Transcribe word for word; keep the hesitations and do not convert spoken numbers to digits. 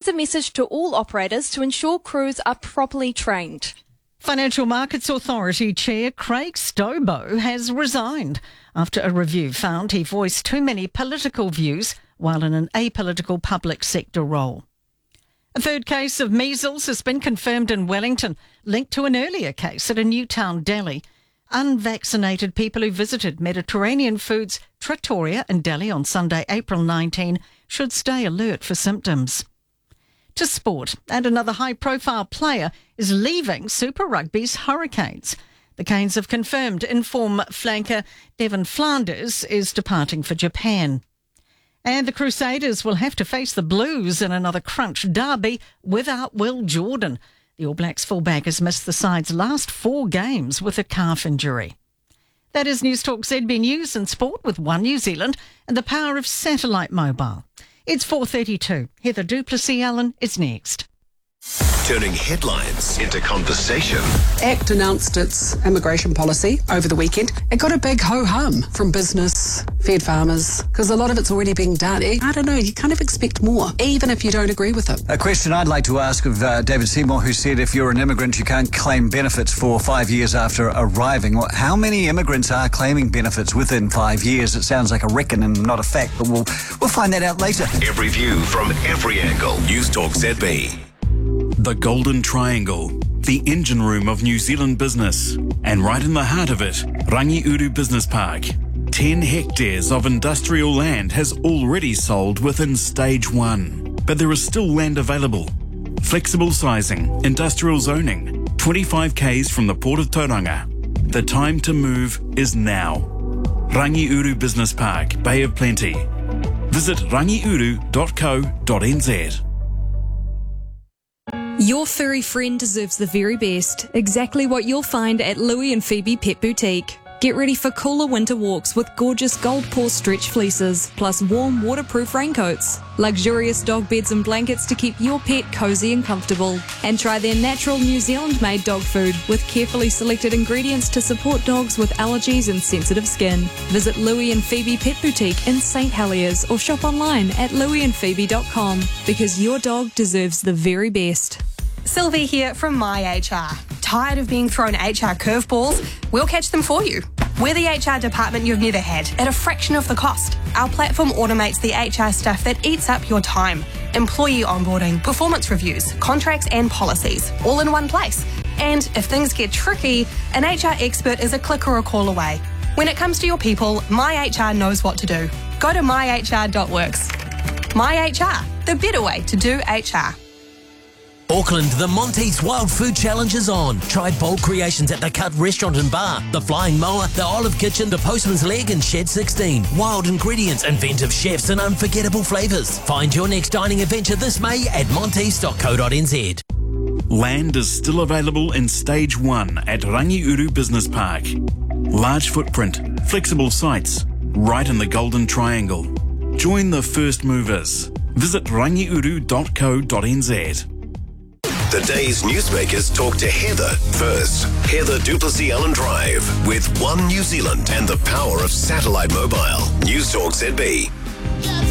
sends a message to all operators to ensure crews are properly trained. Financial Markets Authority Chair Craig Stobo has resigned after a review found he voiced too many political views while in an apolitical public sector role. A third case of measles has been confirmed in Wellington, linked to an earlier case at a Newtown deli. Unvaccinated people who visited Mediterranean Foods Trattoria in Delhi on Sunday, April nineteenth, should stay alert for symptoms. To sport, and another high-profile player is leaving Super Rugby's Hurricanes. The Canes have confirmed in-form flanker Devon Flanders is departing for Japan. And the Crusaders will have to face the Blues in another crunch derby without Will Jordan. The All Blacks fullback has missed the side's last four games with a calf injury. That is Newstalk Z B News and Sport with One New Zealand and the power of satellite mobile. It's four thirty-two. Heather Duplessis-Allen is next. Turning headlines into conversation. ACT announced its immigration policy over the weekend. It got a big ho-hum from business, fed farmers, because a lot of it's already being done. I don't know, you kind of expect more, even if you don't agree with it. A question I'd like to ask of uh, David Seymour, who said if you're an immigrant, you can't claim benefits for five years after arriving. Well, how many immigrants are claiming benefits within five years? It sounds like a reckon and not a fact, but we'll, we'll find that out later. Every view from every angle. Newstalk Z B. The Golden Triangle, the engine room of New Zealand business. And right in the heart of it, Rangiuru Business Park. Ten hectares of industrial land has already sold within stage one. But there is still land available. Flexible sizing, industrial zoning, twenty-five kays from the Port of Tauranga. The time to move is now. Rangiuru Business Park, Bay of Plenty. Visit rangiuru dot co dot n z. Your furry friend deserves the very best. Exactly what you'll find at Louie and Phoebe Pet Boutique. Get ready for cooler winter walks with gorgeous gold paw stretch fleeces, plus warm waterproof raincoats. Luxurious dog beds and blankets to keep your pet cozy and comfortable. And try their natural New Zealand-made dog food with carefully selected ingredients to support dogs with allergies and sensitive skin. Visit Louie and Phoebe Pet Boutique in Saint Heliers or shop online at louie and phoebe dot com because your dog deserves the very best. Sylvie here from My H R. Tired of being thrown H R curveballs? We'll catch them for you. We're the H R department you've never had at a fraction of the cost. Our platform automates the H R stuff that eats up your time. Employee onboarding, performance reviews, contracts and policies, all in one place. And if things get tricky, an H R expert is a click or a call away. When it comes to your people, My H R knows what to do. Go to my h r dot works. My H R, the better way to do H R. Auckland, the Monteith's Wild Food Challenge is on. Try bold creations at the Cut Restaurant and Bar, the Flying Mower, the Olive Kitchen, the Postman's Leg and Shed sixteen. Wild ingredients, inventive chefs and unforgettable flavours. Find your next dining adventure this May at monteiths dot co dot n z. Land is still available in Stage one at Rangiuru Business Park. Large footprint, flexible sites, right in the Golden Triangle. Join the first movers. Visit rangiuru dot co dot n z. The day's newsmakers talk to Heather first. Heather Duplessis-Allen Drive with One New Zealand and the power of satellite mobile. Newstalk Z B.